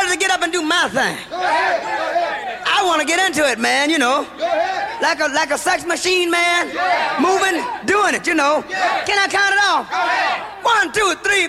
to get up and do my thing. I want to get into it, man, you know. Like a sex machine, man. Moving, doing it, you know. Can I count it off? 1, 2, 3,